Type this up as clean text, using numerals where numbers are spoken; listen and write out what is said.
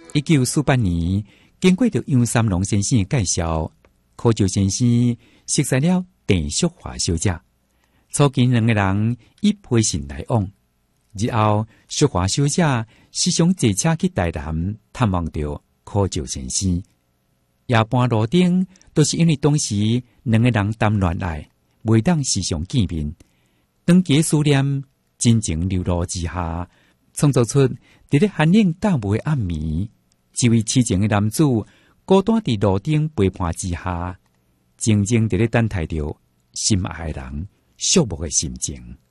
1948年，经过着杨三郎先生的介绍，柯照先生识识了郑淑华小姐，促进两个人以陪信来往。日后，淑华小姐时常坐车去台南探望着柯照先生。夜半路顶，都是因为当时两个人谈恋爱，袂当时常见面。长期思念，真情流露之下，创造出伫咧寒冷大雾的暗暝，一位痴情的男子孤单伫路顶陪伴之下，静静伫咧等待着心爱的人肃穆的心情。